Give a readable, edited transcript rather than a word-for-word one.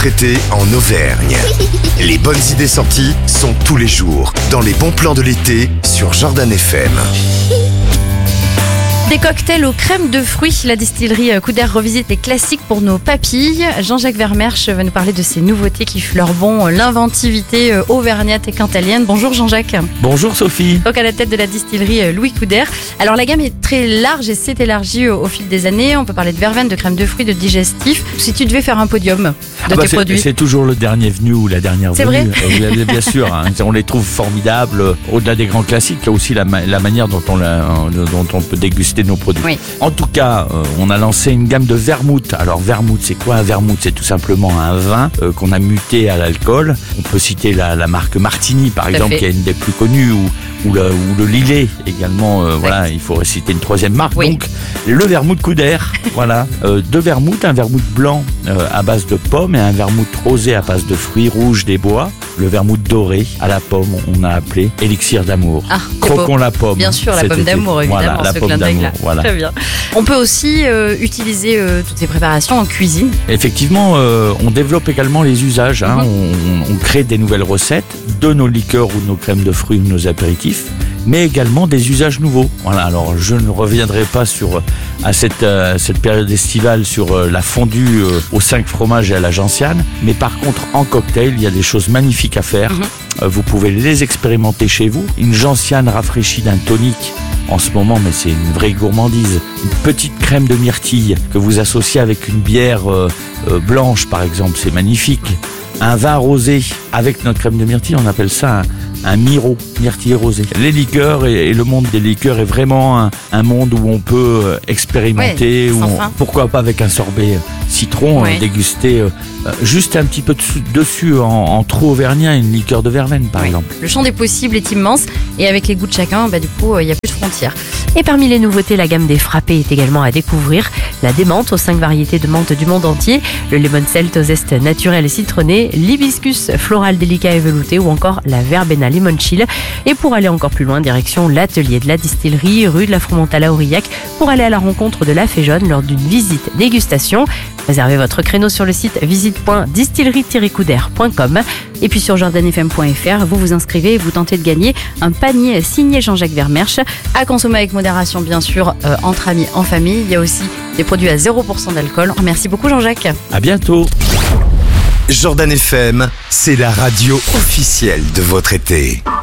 Traité en Auvergne. Les bonnes idées sorties sont tous les jours dans les bons plans de l'été sur Jordan FM. Des cocktails aux crèmes de fruits. La distillerie Couder revisite les classiques pour nos papilles. Jean-Jacques Vermersch va nous parler de ces nouveautés qui fleurent bon l'inventivité auvergnate et cantalienne. Bonjour Jean-Jacques. Bonjour Sophie. Donc à la tête de la distillerie Louis Couder. Alors la gamme est très large et s'est élargie au fil des années. On peut parler de verveine, de crème de fruits, de digestifs. Si tu devais faire un podium de tes produits. C'est toujours le dernier venu ou la dernière C'est venue. vrai Bien sûr, hein, on les trouve formidables. Au-delà des grands classiques, il y a aussi la manière dont on peut déguster nos produits. Oui. En tout cas, on a lancé une gamme de vermouth. Alors vermouth, c'est quoi un vermouth? C'est tout simplement un vin qu'on a muté à l'alcool. On peut citer la marque Martini par exemple, qui est une des plus connues, ou le Lillet également. Voilà, il faut citer une troisième marque. Oui. Donc le vermouth Couder. Voilà, deux vermouths, un vermouth blanc à base de pommes et un vermouth rosé à base de fruits rouges des bois. Le vermouth doré à la pomme, on a appelé élixir d'amour. Ah, Croquons la pomme. Bien sûr, la cet pomme été. d'amour, évidemment. Voilà, la ce pomme clin d'œil d'amour. là. Voilà. Très bien. On peut aussi utiliser toutes ces préparations en cuisine. Effectivement, on développe également les usages. Hein. On crée des nouvelles recettes de nos liqueurs ou de nos crèmes de fruits ou de nos apéritifs, mais également des usages nouveaux. Voilà. Alors, je ne reviendrai pas à cette période estivale sur la fondue aux 5 fromages et à la gentiane, mais par contre, en cocktail, il y a des choses magnifiques à faire. Vous pouvez les expérimenter chez vous. Une gentiane rafraîchie d'un tonic en ce moment, mais c'est une vraie gourmandise. Une petite crème de myrtille que vous associez avec une bière blanche, par exemple, c'est magnifique. Un vin rosé avec notre crème de myrtille, on appelle ça un myrtille rosé. Les liqueurs et le monde des liqueurs est vraiment un monde où on peut expérimenter, pourquoi pas avec un sorbet citron, déguster juste un petit peu dessus en trop auvergnat, une liqueur de verveine par exemple. Le champ des possibles est immense et avec les goûts de chacun, du coup, il n'y a plus de frontières. Et parmi les nouveautés, la gamme des frappés est également à découvrir. La démenthe aux 5 variétés de menthe du monde entier, le lemon celt au zeste naturel et citronné, l'hibiscus floral délicat et velouté ou encore la verbena lemon chill. Et pour aller encore plus loin, direction l'atelier de la distillerie, rue de la Fromentale à Aurillac, pour aller à la rencontre de la fée jaune lors d'une visite dégustation. Réservez votre créneau sur le site visite.distillerie-couder.com. Et puis sur jordanfm.fr, vous vous inscrivez et vous tentez de gagner un panier signé Jean-Jacques Vermersch, à consommer avec modération bien sûr, entre amis, en famille. Il y a aussi des produits à 0% d'alcool. Merci beaucoup Jean-Jacques. À bientôt. Jordan FM, c'est la radio officielle de votre été.